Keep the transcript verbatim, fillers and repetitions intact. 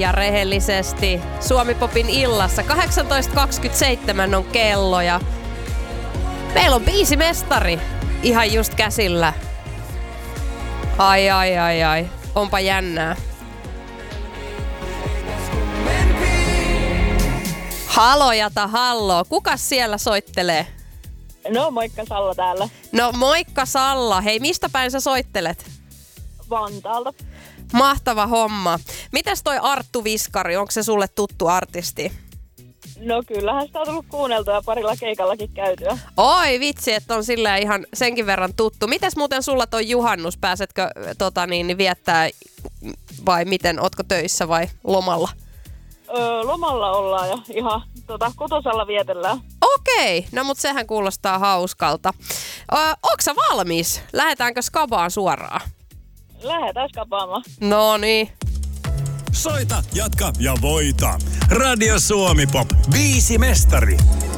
ja rehellisesti Suomi-popin illassa. kahdeksantoista kaksikymmentäseitsemän on kello ja meillä on biisimestari ihan just käsillä. Ai ai ai ai, onpa jännää. Halo Jata, hallo. Kukas siellä soittelee? No moikka, Salla täällä. No moikka Salla. Hei, mistä päin sä soittelet? Vantaalta. Mahtava homma. Mitäs toi Arttu Viskari, onko se sulle tuttu artisti? No kyllähän sitä on tullut kuunneltua ja parilla keikallakin käytyä. Oi vitsi, että on sillä ihan senkin verran tuttu. Mites muuten sulla toi juhannus? Pääsetkö tota, niin, viettää vai miten? Ootko töissä vai lomalla? Öö, lomalla ollaan ja ihan tota, kotosalla vietellään. Okei, no mut sehän kuulostaa hauskalta. Öö, Ootko sä valmis? Lähdetäänkö skabaan suoraan? Lähdetään skapaamaan. No niin. Soita, jatka ja voita. Radio Suomi Pop. Biisimestari.